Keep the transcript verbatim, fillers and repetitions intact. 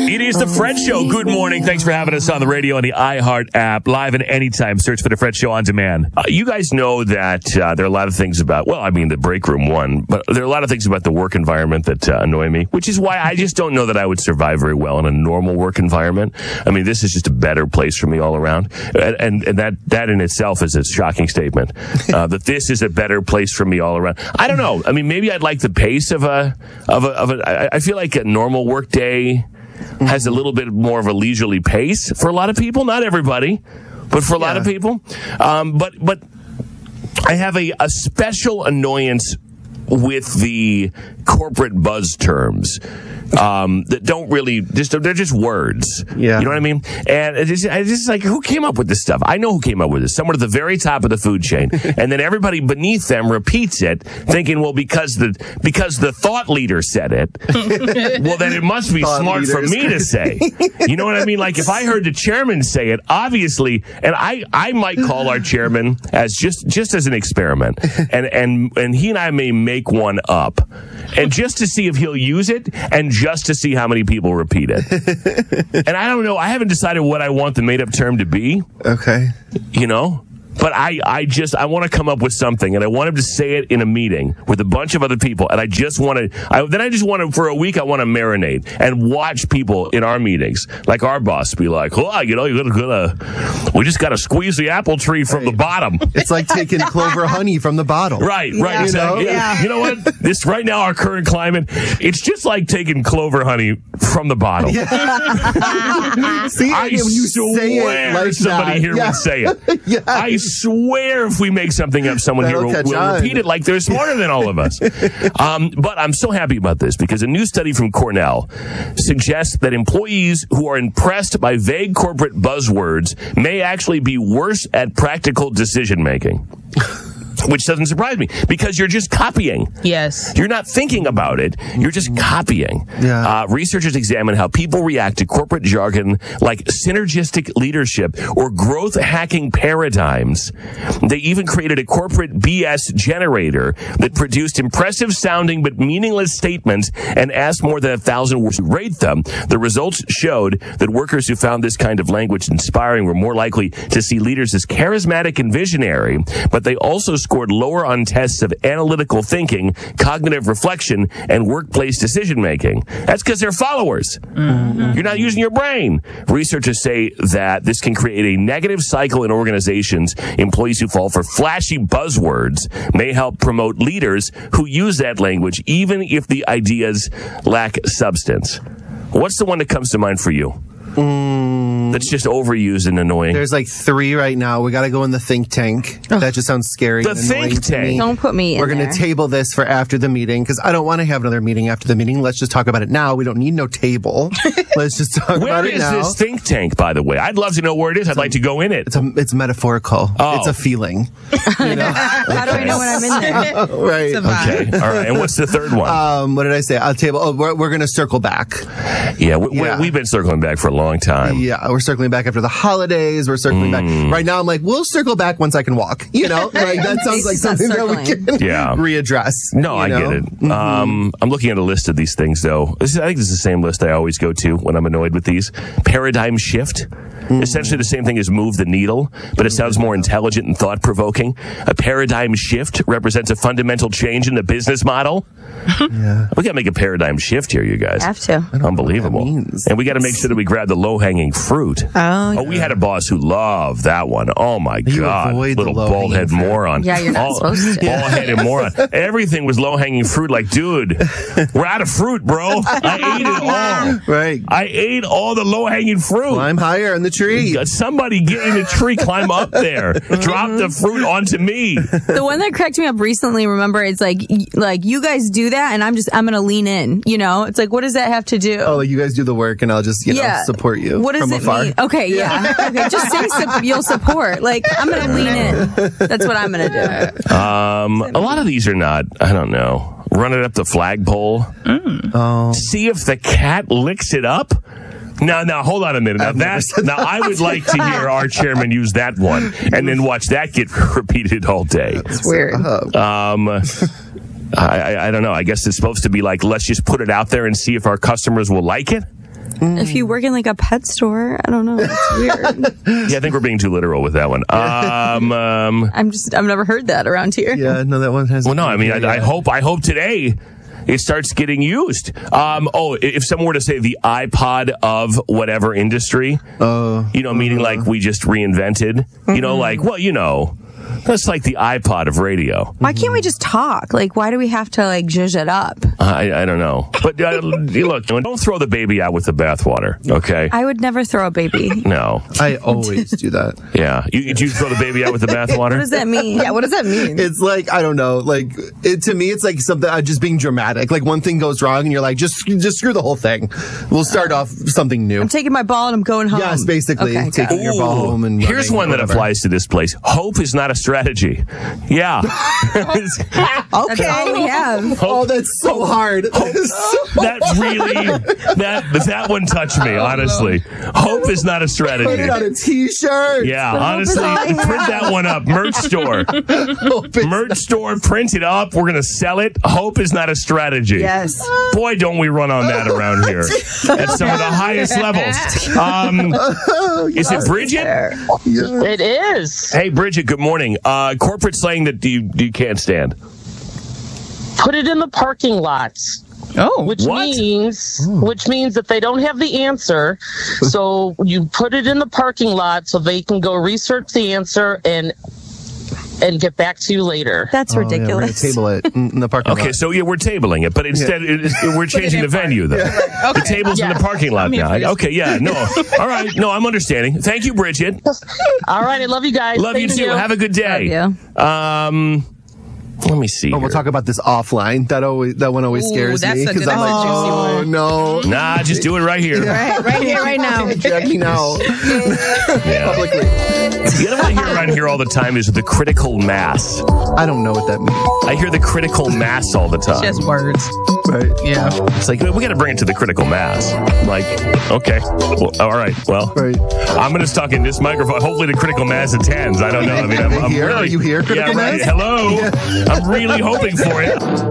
It is the Fred Show. Good morning. Thanks for having us on the radio on the iHeart app. Live and anytime. Search for the Fred Show on demand. Uh, you guys know that uh, there are a lot of things about, well, I mean, the break room one, but there are a lot of things about the work environment that uh, annoy me, which is why I just don't know that I would survive very well in a normal work environment. I mean, this is just a better place for me all around. And, and, and that, that in itself is a shocking statement. Uh, that this is a better place for me all around. I don't know. I mean, maybe I'd like the pace of a, of a, of a, I, I feel like a normal work day has a little bit more of a leisurely pace for a lot of people. Not everybody, but for a yeah. lot of people. Um, but, but I have a, a special annoyance with the corporate buzz terms. Um, that don't really, just, they're just words. Yeah. You know what I mean? And it's just, it's just like, who came up with this stuff? I know who came up with this. Someone at the very top of the food chain. And then everybody beneath them repeats it, thinking, well, because the, because the thought leader said it, well, then it must be thought smart for me to say. You know what I mean? Like, if I heard the chairman say it, obviously, and I, I might call our chairman as just, just as an experiment. And, and, and he and I may make one up. And just to see if he'll use it, and just to see how many people repeat it. And I don't know, I haven't decided what I want the made-up term to be. Okay. You know? But I, I just, I want to come up with something, and I want him to say it in a meeting with a bunch of other people, and I just want to, I, then I just want to, for a week, I want to marinate and watch people in our meetings, like our boss, be like, oh, you know, you're gonna, we just got to squeeze the apple tree from right. the bottom. It's like taking clover honey from the bottle. Right, right, yeah. exactly. You know? Yeah. You know what? This, right now, our current climate, it's just like taking clover honey from the bottle. Yeah. See, I when you swear say it like somebody that. here yeah. would say it. yeah. I swear if we make something up, someone That'll here will, will repeat it like they're smarter than all of us. Um, but I'm so happy about this because a new study from Cornell suggests that employees who are impressed by vague corporate buzzwords may actually be worse at practical decision making. Which doesn't surprise me because you're just copying. Yes. You're not thinking about it. You're just copying. Yeah. Uh, researchers examine how people react to corporate jargon like synergistic leadership or growth hacking paradigms. They even created a corporate B S generator that produced impressive sounding but meaningless statements and asked more than a thousand words to rate them. The results showed that workers who found this kind of language inspiring were more likely to see leaders as charismatic and visionary, but they also scored lower on tests of analytical thinking, cognitive reflection, and workplace decision-making. That's because they're followers. Mm-hmm. You're not using your brain. Researchers say that this can create a negative cycle in organizations. Employees who fall for flashy buzzwords may help promote leaders who use that language, even if the ideas lack substance. What's the one that comes to mind for you? Mm. That's just overused and annoying. There's like three right now. We got to go in the think tank. Oh. That just sounds scary. The and think tank. Don't put me in We're going to table this for after the meeting because I don't want to have another meeting after the meeting. Let's just talk about it now. We don't need no table. Let's just talk about it now. Where is this think tank, by the way? I'd love to know where it is. I'd like to go in it. It's a, it's metaphorical. Oh. It's a feeling. You know? How do I know when I'm in there? Oh, right. Okay. All right. And what's the third one? Um, what did I say? I'll table. Oh, we're, we're going to circle back. Yeah, we, Yeah. we've been circling back for a long time. Yeah, we're circling back after the holidays. We're circling Mm. back. Right now, I'm like, we'll circle back once I can walk. You know, like that sounds like It's not something that we circling. can Yeah. readdress. No, you I know? get it. Mm-hmm. Um, I'm looking at a list of these things, though. This is, I think this is the same list I always go to when I'm annoyed with these. Paradigm shift. Mm. Essentially the same thing as move the needle, but it sounds more intelligent and thought-provoking. A paradigm shift represents a fundamental change in the business model. Yeah. We got to make a paradigm shift here, you guys. Have to. Unbelievable. And we got to make sure that we grab the low-hanging fruit. Oh, Oh, we had a boss who loved that one. Oh, my You God. avoid the Little low-hanging bald-head fruit. moron. Yeah, you're not All- supposed to. Bald-headed moron. Everything was low-hanging fruit. Like, dude, we're out of fruit, bro. I ate it all. Right. I ate all the low-hanging fruit. Climb higher in the tree. Somebody get in the tree, climb up there. Drop the fruit onto me. The one that cracked me up recently, remember, it's like, y- like you guys do that and I'm just, I'm going to lean in, you know? It's like, what does that have to do? Oh, you guys do the work and I'll just, you know, support you What does from it afar. mean? Okay, yeah. Okay, just say su- you'll support. Like, I'm going to lean in. That's what I'm going to do. Um, a lot of these are not, I don't know, run it up the flagpole. Mm. Oh. See if the cat licks it up. Now, now, hold on a minute. Now, I've never that, said now I would like to hear our chairman use that one and then watch that get repeated all day. It's weird. Um, I, I, I don't know. I guess it's supposed to be like, let's just put it out there and see if our customers will like it. If you work in like a pet store, I don't know. It's weird. Yeah, I think we're being too literal with that one. Um, um, I'm just, I've never heard that around here. Yeah, no, that one has. well, no, I mean, I, I hope, I hope today it starts getting used. Um, oh, if someone were to say the iPod of whatever industry, Uh, you know, meaning like we just reinvented, you know, like, well, you know, that's like the iPod of radio. Why can't we just talk? Like, why do we have to like zhuzh it up? I, I don't know. But uh, look, don't throw the baby out with the bathwater, okay? I would never throw a baby. No. I always do that. Yeah. You, do you throw the baby out with the bathwater? What does that mean? Yeah, what does that mean? It's like, I don't know, like, it, to me, it's like something, uh, just being dramatic. Like, one thing goes wrong and you're like, just just screw the whole thing. We'll start off something new. I'm taking my ball and I'm going home. Yes, basically, Okay, taking your ball Ooh, home and here's running, one that whatever. applies to this place. Hope is not a strategy. Yeah. That's all we have. Oh, that's so hard. That really, that that one touched me, honestly. Hope is not a Put strategy. it on a t-shirt. Yeah, honestly, print that one up. Merch store. Merch store, print it up. We're going to sell it. Hope is not a strategy. Yes. Boy, don't we run on that around here at some of the highest levels. Um, is it Bridget? It is. Hey, Bridget, good morning. Uh, corporate slang that you, you can't stand. Put it in the parking lots. Oh. Which What? means which means that they don't have the answer. So you put it in the parking lot so they can go research the answer and and get back to you later. That's Oh, yeah, we're gonna ridiculous. table it in the parking Okay, lot. so yeah, we're tabling it, but instead it, it- we're changing the venue, though. The table's in the Yes. parking lot now. Okay, yeah, no. All right, no, I'm understanding. Thank you, Bridget. All right, I love you guys. Love you Thank too. Have a good day. Love Um, let me see. Oh, we'll here. talk about this offline. That always, that one always Ooh, scares that's me a because good I'm like, one, juicy oh one. no, Nah, just do it right here. Right, right here, right now. Jackie, now Yeah. publicly. The other one I hear around here all the time is the critical mass. I don't know what that means. I hear the critical mass all the time. Just words. Right? Yeah. It's like, we got to bring it to the critical mass. I'm like, okay. Well, all right. Well, Right. I'm going to stuck in this microphone. Hopefully the critical mass attends. I don't know. I mean, I'm, Are you I'm here? really, Are you here, critical yeah, right. mass? Hello. I'm really hoping for it.